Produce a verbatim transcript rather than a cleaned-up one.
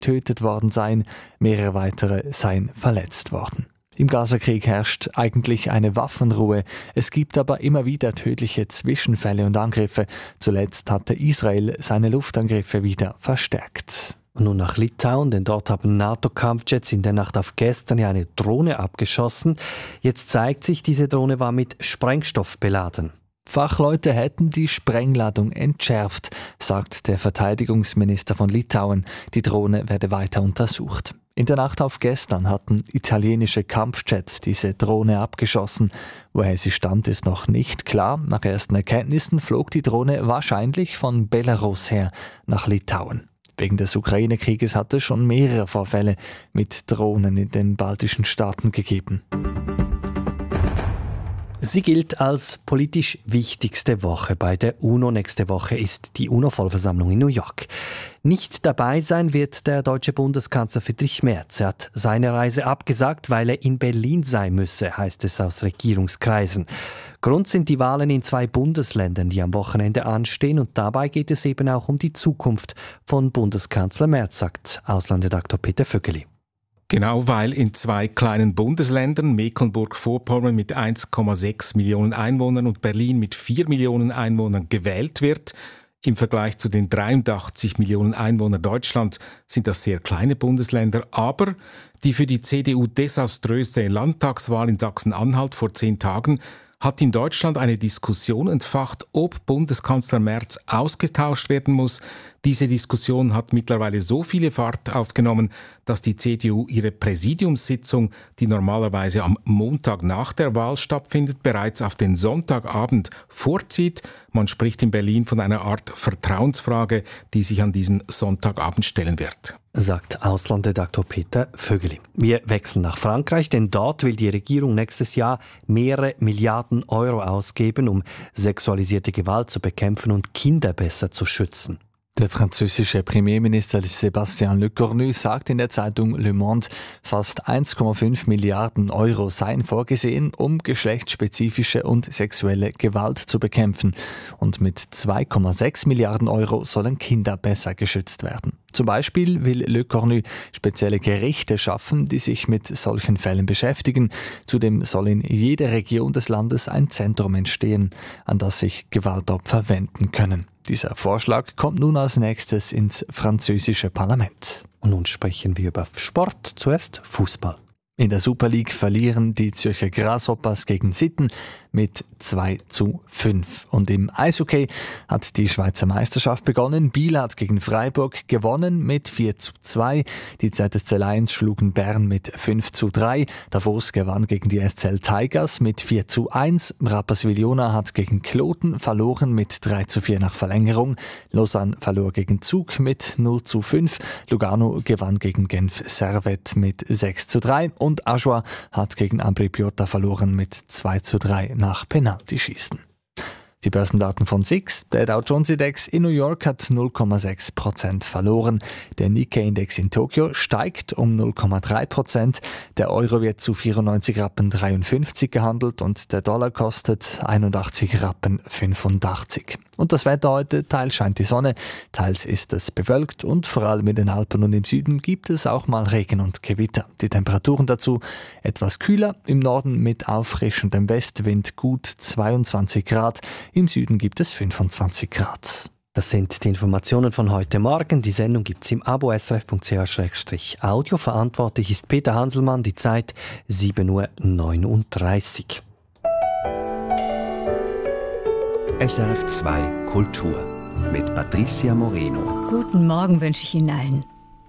getötet worden seien, mehrere weitere seien verletzt worden. Im Gazakrieg herrscht eigentlich eine Waffenruhe. Es gibt aber immer wieder tödliche Zwischenfälle und Angriffe. Zuletzt hatte Israel seine Luftangriffe wieder verstärkt. Und nun nach Litauen, denn dort haben NATO-Kampfjets in der Nacht auf gestern ja eine Drohne abgeschossen. Jetzt zeigt sich, diese Drohne war mit Sprengstoff beladen. Fachleute hätten die Sprengladung entschärft, sagt der Verteidigungsminister von Litauen. Die Drohne werde weiter untersucht. In der Nacht auf gestern hatten italienische Kampfjets diese Drohne abgeschossen. Woher sie stammt, ist noch nicht klar. Nach ersten Erkenntnissen flog die Drohne wahrscheinlich von Belarus her nach Litauen. Wegen des Ukraine-Krieges hat es schon mehrere Vorfälle mit Drohnen in den baltischen Staaten gegeben. Sie gilt als politisch wichtigste Woche bei der UNO. Nächste Woche ist die UNO-Vollversammlung in New York. Nicht dabei sein wird der deutsche Bundeskanzler Friedrich Merz. Er hat seine Reise abgesagt, weil er in Berlin sein müsse, heißt es aus Regierungskreisen. Grund sind die Wahlen in zwei Bundesländern, die am Wochenende anstehen. Und dabei geht es eben auch um die Zukunft von Bundeskanzler Merz, sagt Auslandredaktor Peter Vögeli. Genau, weil in zwei kleinen Bundesländern, Mecklenburg-Vorpommern mit eins Komma sechs Millionen Einwohnern und Berlin mit vier Millionen Einwohnern gewählt wird. Im Vergleich zu den dreiundachtzig Millionen Einwohnern Deutschlands sind das sehr kleine Bundesländer, aber die für die C D U desaströse Landtagswahl in Sachsen-Anhalt vor zehn Tagen hat in Deutschland eine Diskussion entfacht, ob Bundeskanzler Merz ausgetauscht werden muss. Diese Diskussion hat mittlerweile so viele Fahrt aufgenommen, dass die C D U ihre Präsidiumssitzung, die normalerweise am Montag nach der Wahl stattfindet, bereits auf den Sonntagabend vorzieht. Man spricht in Berlin von einer Art Vertrauensfrage, die sich an diesem Sonntagabend stellen wird. Sagt Auslandredaktor Peter Vögeli. Wir wechseln nach Frankreich, denn dort will die Regierung nächstes Jahr mehrere Milliarden Euro ausgeben, um sexualisierte Gewalt zu bekämpfen und Kinder besser zu schützen. Der französische Premierminister Sébastien Lecornu sagt in der Zeitung Le Monde, fast eins Komma fünf Milliarden Euro seien vorgesehen, um geschlechtsspezifische und sexuelle Gewalt zu bekämpfen. Und mit zwei Komma sechs Milliarden Euro sollen Kinder besser geschützt werden. Zum Beispiel will Lecornu spezielle Gerichte schaffen, die sich mit solchen Fällen beschäftigen. Zudem soll in jeder Region des Landes ein Zentrum entstehen, an das sich Gewaltopfer wenden können. Dieser Vorschlag kommt nun als nächstes ins französische Parlament. Und nun sprechen wir über Sport. Zuerst Fußball. In der Super League verlieren die Zürcher Grasshoppers gegen Sitten mit zwei zu fünf. Und im Eishockey hat die Schweizer Meisterschaft begonnen. Biel hat gegen Freiburg gewonnen mit vier zu zwei. Die Z S C Lions schlugen Bern mit fünf zu drei. Davos gewann gegen die S C L Tigers mit vier zu eins. Rapperswil-Jona hat gegen Kloten verloren mit drei zu vier nach Verlängerung. Lausanne verlor gegen Zug mit null zu fünf. Lugano gewann gegen Genf Servette mit sechs zu drei. Und Ajoie hat gegen Ambri Piotta verloren mit zwei zu drei nach Penaltyschießen. Die Börsendaten von S I X. Der Dow Jones Index in New York hat null Komma sechs Prozent verloren. Der Nikkei-Index in Tokio steigt um null Komma drei Prozent. Der Euro wird zu vierundneunzig Rappen dreiundfünfzig gehandelt und der Dollar kostet einundachtzig Rappen fünfundachtzig. Und das Wetter heute: teils scheint die Sonne, teils ist es bewölkt und vor allem in den Alpen und im Süden gibt es auch mal Regen und Gewitter. Die Temperaturen dazu etwas kühler, im Norden mit auffrischendem Westwind gut zweiundzwanzig Grad, im Süden gibt es fünfundzwanzig Grad. Das sind die Informationen von heute Morgen. Die Sendung gibt es im Abo S R F Punkt C H Schrägstrich Audio. Verantwortlich ist Peter Hanselmann. Die Zeit sieben Uhr neununddreißig. S R F zwei Kultur mit Patricia Moreno. Guten Morgen wünsche ich Ihnen allen.